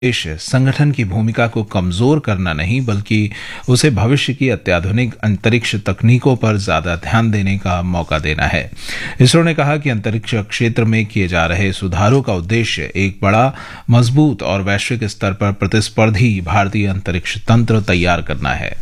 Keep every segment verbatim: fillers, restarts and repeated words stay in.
देश संगठन की भूमिका को कमजोर करना नहीं बल्कि उसे भविष्य की अत्याधुनिक अंतरिक्ष तकनीकों पर ज्यादा ध्यान देने का मौका देना है। इसरो ने कहा कि अंतरिक्ष क्षेत्र में किए जा रहे सुधारों का उद्देश्य एक बड़ा, मजबूत और वैश्विक स्तर पर प्रतिस्पर्धी भारतीय अंतरिक्ष तंत्र तैयार करना है।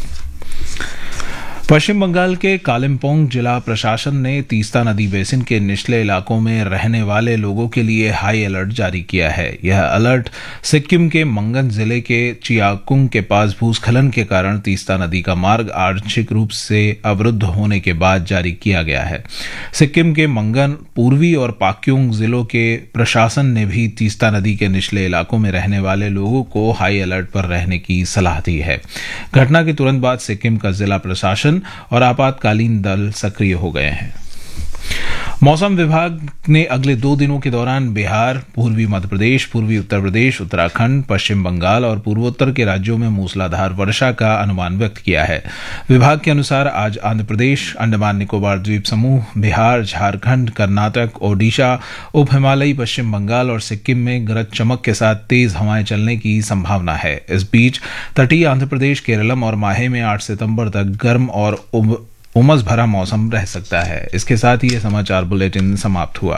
पश्चिम बंगाल के कालिम्पोंग जिला प्रशासन ने तीस्ता नदी बेसिन के निचले इलाकों में रहने वाले लोगों के लिए हाई अलर्ट जारी किया है। यह अलर्ट सिक्किम के मंगन जिले के चियाकुंग के पास भूस्खलन के कारण तीस्ता नदी का मार्ग आंशिक रूप से अवरुद्ध होने के बाद जारी किया गया है। सिक्किम के मंगन, पूर्वी और पाक्योंग जिलों के प्रशासन ने भी तीस्ता नदी के निचले इलाकों में रहने वाले लोगों को हाई अलर्ट पर रहने की सलाह दी है। घटना के तुरंत बाद सिक्किम का जिला प्रशासन और आपातकालीन दल सक्रिय हो गए हैं। मौसम विभाग ने अगले दो दिनों के दौरान बिहार, पूर्वी मध्य प्रदेश, पूर्वी उत्तर प्रदेश, उत्तराखंड, पश्चिम बंगाल और पूर्वोत्तर के राज्यों में मूसलाधार वर्षा का अनुमान व्यक्त किया है। विभाग के अनुसार आज आंध्र प्रदेश, अंडमान निकोबार द्वीप समूह, बिहार, झारखंड, कर्नाटक, ओडिशा, उप हिमालयी पश्चिम बंगाल और सिक्किम में गरज चमक के साथ तेज हवाएं चलने की संभावना है। इस बीच तटीय आंध्र प्रदेश, केरलम और माहे में आठ सितंबर तक गर्म और उमस भरा मौसम रह सकता है। इसके साथ ही ये समाचार बुलेटिन समाप्त हुआ।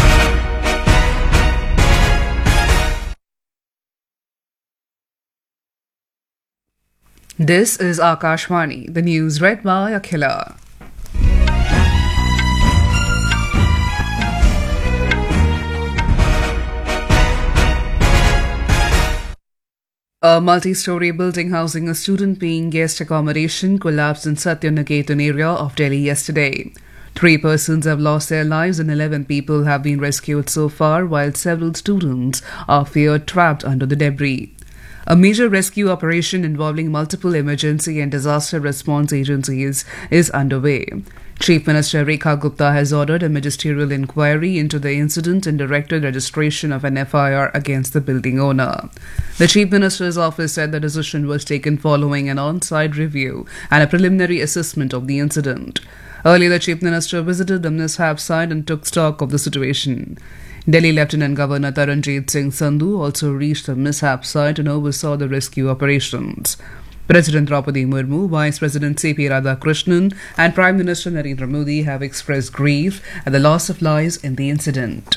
This is Akashvani, the news read by Akhila. A multi-story building housing a student-paying guest accommodation collapsed in Satyaniketan area of Delhi yesterday. Three persons have lost their lives and eleven people have been rescued so far, while several students are feared trapped under the debris. A major rescue operation involving multiple emergency and disaster response agencies is underway. Chief Minister Rekha Gupta has ordered a magisterial inquiry into the incident and directed registration of an F I R against the building owner. The Chief Minister's office said the decision was taken following an on-site review and a preliminary assessment of the incident. Earlier, the Chief Minister visited the mishap site and took stock of the situation. Delhi Lieutenant Governor Taranjeet Singh Sandhu also reached the mishap site and oversaw the rescue operations. President Draupadi Murmu, Vice President C P Radhakrishnan and Prime Minister Narendra Modi have expressed grief at the loss of lives in the incident.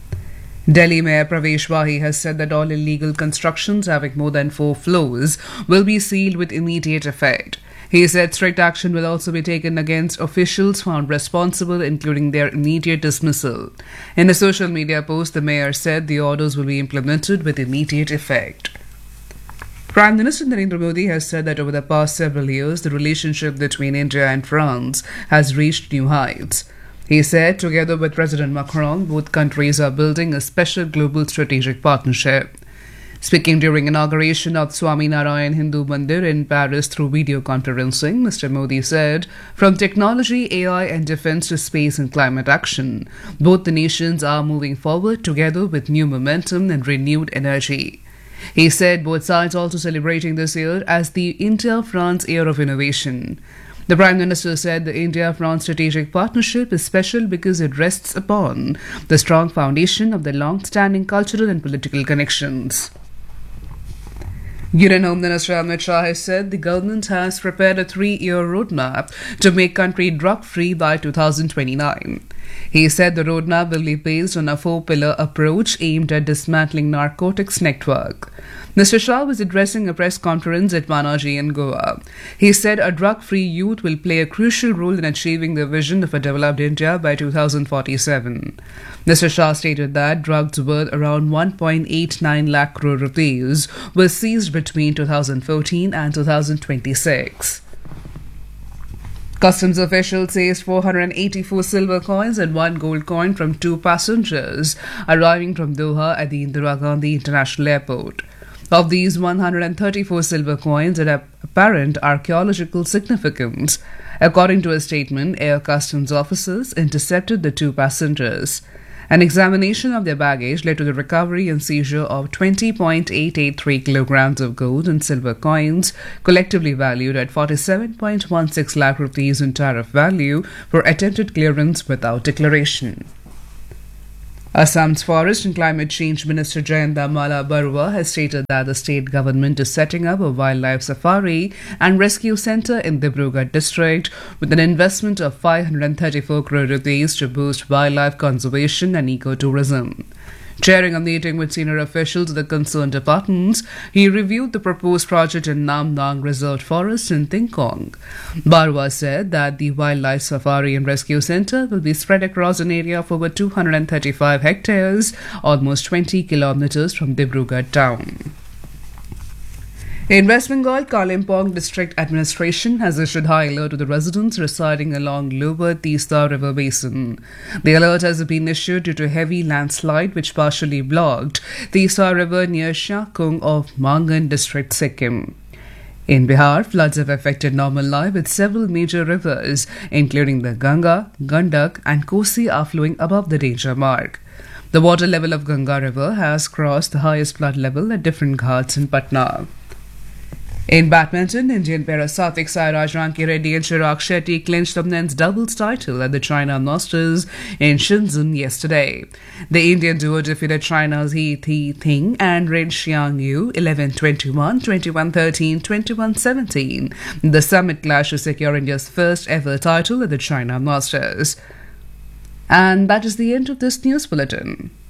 Delhi Mayor Pravesh Wahi has said that all illegal constructions having more than four floors will be sealed with immediate effect. He said strict action will also be taken against officials found responsible, including their immediate dismissal. In a social media post, the mayor said the orders will be implemented with immediate effect. Prime Minister Narendra Modi has said that over the past several years, the relationship between India and France has reached new heights. He said, together with President Macron, both countries are building a special global strategic partnership. Speaking during inauguration of Swami Narayan Hindu Mandir in Paris through video conferencing, Mister Modi said, from technology, A I and defense to space and climate action, both the nations are moving forward together with new momentum and renewed energy. He said both sides also celebrating this year as the India-France Year of Innovation. The Prime Minister said the India-France strategic partnership is special because it rests upon the strong foundation of the long-standing cultural and political connections. Union Home Minister Amit Shah has said the government has prepared a three-year roadmap to make country drug-free by two thousand twenty-nine. He said the roadmap will be based on a four-pillar approach aimed at dismantling narcotics network. Mister Shah was addressing a press conference at Panaji in Goa. He said a drug-free youth will play a crucial role in achieving the vision of a developed India by two thousand forty-seven. Mister Shah stated that drugs worth around one point eight nine lakh crore rupees were seized between two thousand fourteen and two thousand twenty-six. Customs officials seized four hundred eighty-four silver coins and one gold coin from two passengers arriving from Doha at the Indira Gandhi International Airport. Of these, one hundred thirty-four silver coins had apparent archaeological significance. According to a statement, air customs officers intercepted the two passengers. An examination of their baggage led to the recovery and seizure of twenty point eight eight three kilograms of gold and silver coins, collectively valued at forty-seven point one six lakh rupees in tariff value for attempted clearance without declaration. Assam's Forest and Climate Change Minister Jayanta Mala Barua has stated that the state government is setting up a wildlife safari and rescue centre in Dibrugarh district with an investment of five hundred thirty-four crore rupees to boost wildlife conservation and ecotourism. Chairing a meeting with senior officials of the concerned departments, he reviewed the proposed project in Nam Nang Reserved Forest in Tingkong. Barwa said that the Wildlife Safari and Rescue Centre will be spread across an area of over two hundred thirty-five hectares, almost twenty kilometres from Dibrugarh town. In West Bengal, Kalimpong District Administration has issued high alert to the residents residing along Lower Tista River Basin. The alert has been issued due to heavy landslide which partially blocked Tista River near Shakung of Mangan District, Sikkim. In Bihar, floods have affected normal life with several major rivers, including the Ganga, Gandak and Kosi are flowing above the danger mark. The water level of Ganga River has crossed the highest flood level at different ghats in Patna. In badminton, Indian pair Satvik Sairaj Rankireddy and Chirag Shetty clinched the men's doubles title at the China Masters in Shenzhen yesterday. The Indian duo defeated China's He Thi Ting and Ren Xiangyu eleven twenty-one, twenty-one thirteen, twenty-one seventeen. The summit clash to secure India's first ever title at the China Masters. And that is the end of this news bulletin.